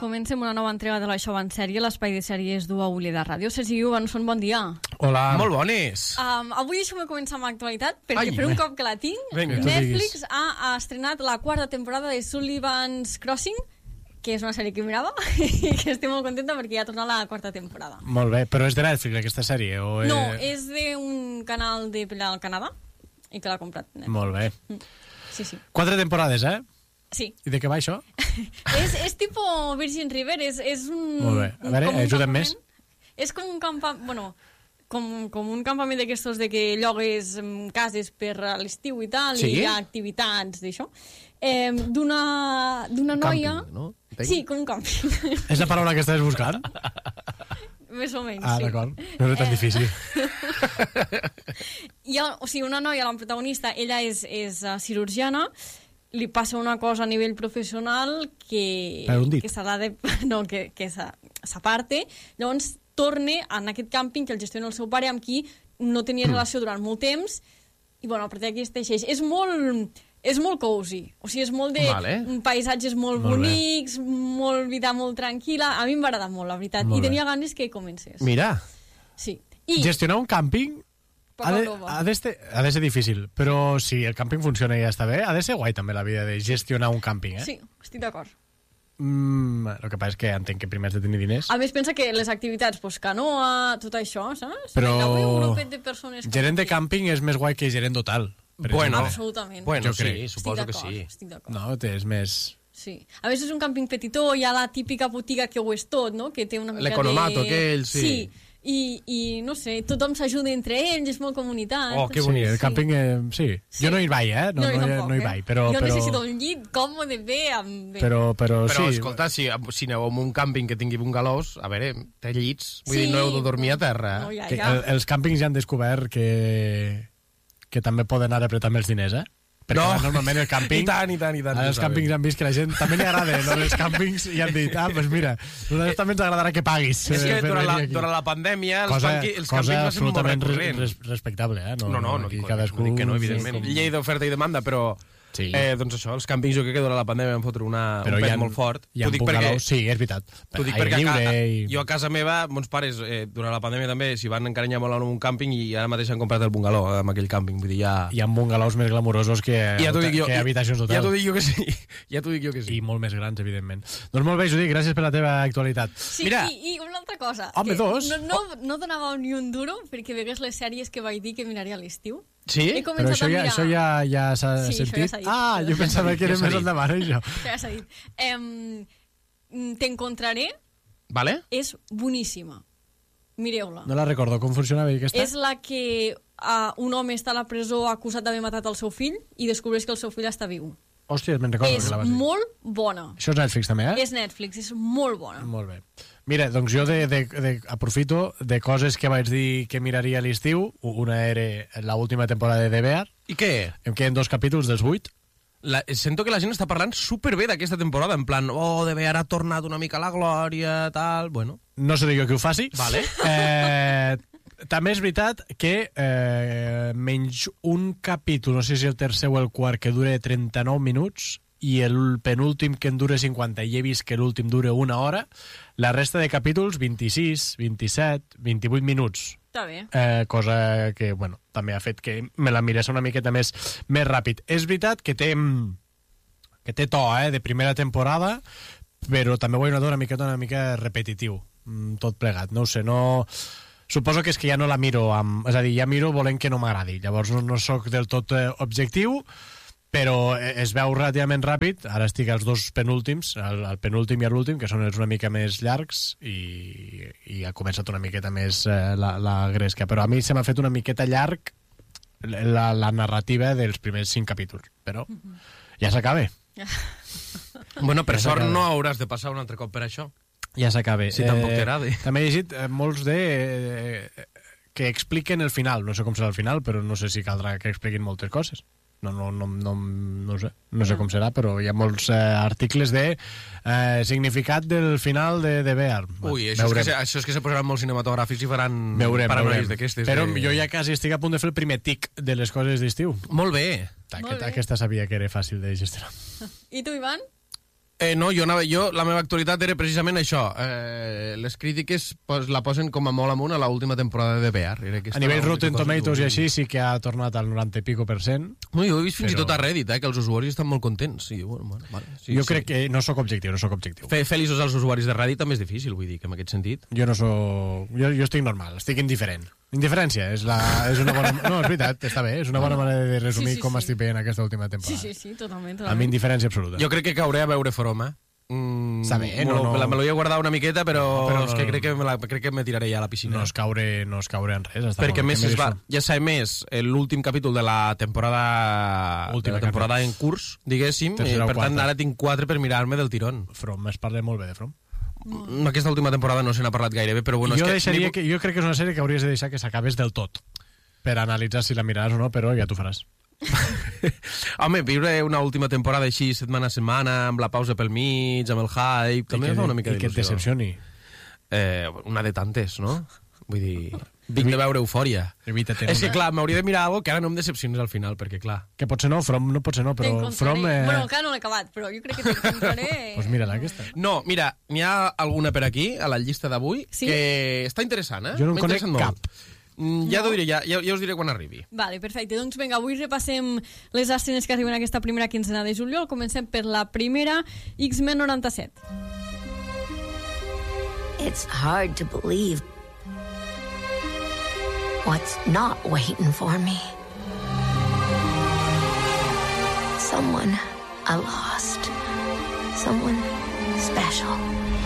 comencem una nova entrega de l'Això va en sèrie, l'espai de sèries d'Ua Uli de Ràdio. Sergi Johansson, bon dia. Hola. Molt bones. Avui deixo-me començar amb l'actualitat, perquè Ai, per un cop que la tinc, Vinga. Netflix ha estrenat la quarta temporada de Sullivan's Crossing, que és una sèrie que mirava i que estic molt contenta perquè ja ha tornat la quarta temporada. Molt bé, però és de Netflix aquesta sèrie? O No, és d'un canal de al Canadà i que l'ha comprat Netflix. Molt bé. Sí, sí. 4 temporades, eh? Sí. I de què va això? és tipus Virgin River, és un... Molt bé. A veure, ajuda'm més. És com un campament... Bueno, com un campament d'aquestos de que llogues cases per a l'estiu i tal, Sí? i hi ha activitats d'això. D'una noia... Càmping, no? Sí, com un càmping. És la paraula que estàs buscant? Més o menys, Ah, sí. d'acord. No és tan difícil. O sigui, una noia, la protagonista, ella és cirurgiana, li passa una cosa a nivell professional que... Per un dit. Que s'ha de... No, que s'aparte. Llavors torna en aquest càmping que el gestiona el seu pare, amb qui no tenia relació durant molt temps, i bueno, a partir d'aquí es teixeix. És molt cozy, o sigui, és molt de paisatges molt bonics, molt vida molt tranquil·la. A mi em va agradar molt, la veritat, i tenia ganes que comencés. Mira. Sí. Gestionar un càmping ha de ser difícil, però si el càmping funciona i ja està bé, ha de ser guai també la vida de gestionar un càmping, eh? Sí, estic d'acord. El que passa és que entenc que primer has de tenir diners. A més, pensa que les activitats, canoa, tot això, saps? Però un grupet de persones... gerent de càmping és més guai que gerent d'hotel. Bueno, absolutament. Bueno, Jo crec. sí, suposo que sí. Estic d'acord. No, és més... Sí. A més, és un càmping petitó, hi ha la típica botiga que ho és tot, no? Que té una mica L'economato aquell, sí. Sí, i no sé, tothom s'ajuda entre ells, és molt comunitat. Oh, que Sí, bonic. el càmping, sí. Jo no hi vaig, eh? No hi vaig, però... Jo necessito un llit còmode, bé, amb... Però Però, sí. escolta, si aneu a un càmping que tingui bungalows, a veure, té llits, vull dir, no heu de dormir a terra. No, ja. Els càmpings ja han descobert que també poden ara apretar amb els diners, eh? Perquè normalment el càmping... I tant. Ara els càmpings han vist que la gent també li agrada, no? Els càmpings i han dit, doncs mira, nosaltres també ens agradarà que paguis. És que durant la pandèmia els càmpings van ser molt absolutament recurrents. respectable, eh? No, aquí dic que no, evidentment. Llei d'oferta i demanda, però... Sí. Doncs això, els càmpings jo crec que durant la pandèmia van fotre un pet molt fort. Hi ha bungalows, sí, és veritat. T'ho dic perquè jo a casa meva, mons pares, durant la pandèmia també, s'hi van encarinyar molt en un càmping i ara mateix han comprat el bungalou amb aquell càmping. Vull dir, Hi ha bungalows més glamurosos que habitacions d'hotel. Ja t'ho dic jo que sí. I molt més grans, evidentment. Doncs molt bé, Judit, gràcies per la teva actualitat. Sí, Mira, i una altra cosa. Home, dos. No donava ni un duro perquè vegués les sèries que vaig dir que miraria a l'estiu. Sí? He però començat a mirar... això ja s'ha sentit? Això ja s'ha dit. Jo pensava que era més endavant, això. Això ja s'ha dit. T'encontraré. Vale. És boníssima. Mireu-la. No la recordo, com funcionava aquesta? És la que un home està a la presó acusat d'haver matat el seu fill i descobreix que el seu fill està viu. Hòstia, me'n recordo És que la vas dir. molt bona. Això és Netflix també, eh? És Netflix, és molt bona. Molt bé. Mira, doncs jo aprofito de coses que vaig dir que miraria a l'estiu. Una era l'última temporada de The Bear. I què? Em queden 2 capítols dels 8. Sento que la gent està parlant superbé d'aquesta temporada, en plan, The Bear ha tornat una mica a la glòria, tal, bueno. No seré jo qui ho faci. Vale. També és veritat que menys un capítol, no sé si el tercer o el quart, que dura 39 minuts, i el penúltim que en dura 50, i he vist que l'últim dura 1 hora, la resta de capítols 26, 27, 28 minuts. Està bé. Cosa que, bueno, també ha fet que me la mirés una miqueta més ràpid. És veritat que té to, de primera temporada, però també ho he notat una mica repetitiu, tot plegat. No ho sé, no... Suposo que és que ja no la miro és a dir, ja miro volent que no m'agradi. Llavors no sóc del tot objectiu, però es veu relativament ràpid. Ara estic als 2 penúltims, el penúltim i l'últim, que són els una mica més llargs, i ha començat una miqueta més la gresca. Però a mi se m'ha fet una miqueta llarg la narrativa dels primers 5 capítols. Però ja s'acaba. Bueno, per sort no hauràs de passar un altre cop per això. Ja s'acaba. Si tampoc t'agrada. També he llegit molts que expliquen el final. No sé com serà el final, però no sé si caldrà que expliquin moltes coses. No sé com serà, però hi ha molts articles de significat del final de Bear. Ui, això és que se posaran molt cinematogràfics i faran veurem. d'aquestes. Però jo ja quasi estic a punt de fer el primer tic de les coses d'estiu. Molt bé. Aquesta sabia que era fàcil de gestionar. I tu, Ivan? No, jo la meva actualitat era precisament això. Les crítiques la posen com a molt amunt a l'última temporada de VR. A nivell Rotten Tomatoes i així sí que ha tornat al 90 i pico %. No, jo he vist fins i tot a Reddit, que els usuaris estan molt contents. Sí, bueno, vale. Sí, jo crec que no sóc objectiu. Fer feliços als usuaris de Reddit també és difícil, vull dir, que en aquest sentit. Jo no soc... Jo estic normal, estic indiferent. Indiferència és una bona... No, és veritat, està bé, és una bona manera de resumir com estic veient aquesta última temporada. Sí, totalment. Amb indiferència absoluta. Jo crec que cauré a veure From, Està bé, me lo voy a guardar una miqueta, però és que crec que me tiraré ja a la piscina. No es caure en res. Perquè més ja sabem més l'últim capítol de la temporada en curs, diguéssim, i per tant ara tinc 4 per mirar-me del tirón. From, es parla molt bé de From. Aquesta última temporada no se n'ha parlat gaire bé, però bueno... Jo crec que és una sèrie que hauries de deixar que s'acabés del tot per analitzar si la miraràs o no, però ja t'ho faràs. Home, viure una última temporada així setmana a setmana, amb la pausa pel mig, amb el hype, també fa una mica d'il·lusió. I que et decepcioni. Una de tantes, no? Vull dir, vinc de veure Eufòria. És que, clar, m'hauria de mirar alguna que ara no em decepcionis al final, perquè, clar... Que potser no, From no pot ser no, però From... Bueno, encara no l'he acabat, però jo crec que t'encontraré... Doncs mira-la, aquesta. No, mira, n'hi ha alguna per aquí, a la llista d'avui, que està interessant, Jo no en conec cap. Ja t'ho diré, ja us diré quan arribi. Vale, perfecte. Doncs vinga, avui repassem les estrenes que arriben a aquesta primera quinzena de juliol. Comencem per la primera, X-Men 97. It's hard to believe what's not waiting for me. Someone I lost. Someone special.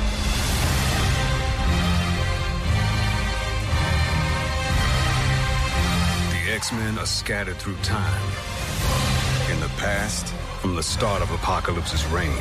The X-Men are scattered through time. In the past, from the start of Apocalypse's reign,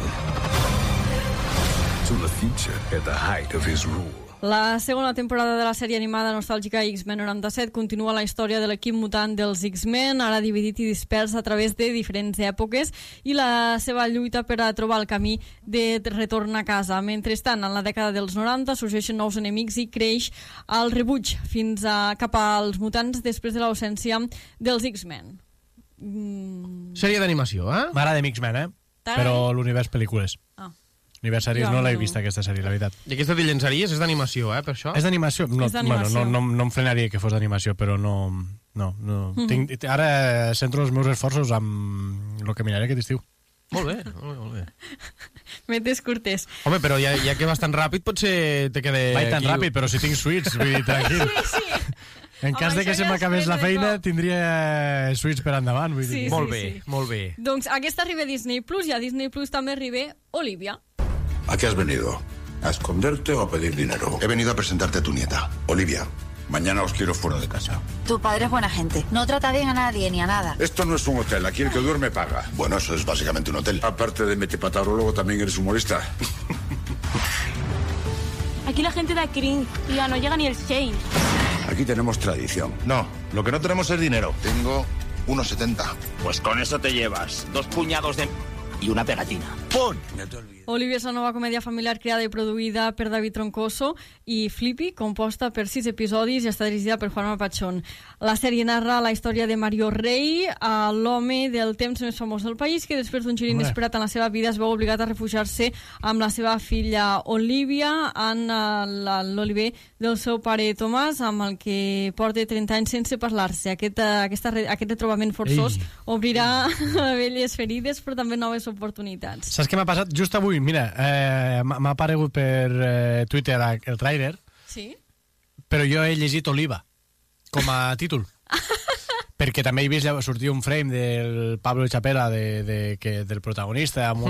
to the future at the height of his rule. La segona temporada de la sèrie animada nostàlgica X-Men 97 continua la història de l'equip mutant dels X-Men, ara dividit i dispers a través de diferents èpoques, i la seva lluita per a trobar el camí de retorn a casa. Mentrestant, en la dècada dels 90 sorgeixen nous enemics i creix el rebuig cap als mutants després de l'ausència dels X-Men. Sèrie d'animació, eh? M'agrada X-Men, però l'univers pel·lícules. Univers sèries no l'he vist, aquesta sèrie, la veritat. I aquesta de llençaries és d'animació, per això? És d'animació? No, no em frenaria que fos d'animació, però no. Ara centro els meus esforços amb el que miraré aquest estiu. Molt bé, molt bé. Metes curtes. Home, però ja que vas tan ràpid, potser te quede... Vaig tan ràpid, però si tinc suites, vull dir, tranquil. Sí. En cas de que se m'acabés la feina, tindria suites per endavant. Vull dir. Molt bé. Doncs aquesta arriba a Disney Plus, i a Disney Plus també arriba Olivia. ¿A qué has venido? ¿A esconderte o a pedir dinero? He venido a presentarte a tu nieta, Olivia. Mañana os quiero fuera de casa. Tu padre es buena gente. No trata bien a nadie ni a nada. Esto no es un hotel. Aquí el que duerme paga. Bueno, eso es básicamente un hotel. Aparte de metepatarólogo, también eres humorista. Aquí la gente da cringe y ya no llega ni el Shane. Aquí tenemos tradición. No, lo que no tenemos es dinero. Tengo 1,70. Pues con eso te llevas 2 puñados de... y una pegatina. ¡Pum! Olivia és la nova comèdia familiar creada i produïda per David Troncoso i Flippy, composta per 6 episodis i està dirigida per Juanma Pachón. La sèrie narra la història de Mario Rey, l'home del temps més famós del país, que després d'un gir inesperat en la seva vida es veu obligat a refugiar-se amb la seva filla Olivia en l'oliver del seu pare Tomàs, amb el que porta 30 anys sense parlar-se. Aquest retrobament forçós obrirà velles ferides, però també noves oportunitats. Saps què m'ha passat? Just avui, mira, m'ha aparegut per Twitter el trailer, sí? Però jo he llegit Oliva com a títol. Perquè també he vist sortir un frame del Pablo Chapela del protagonista amb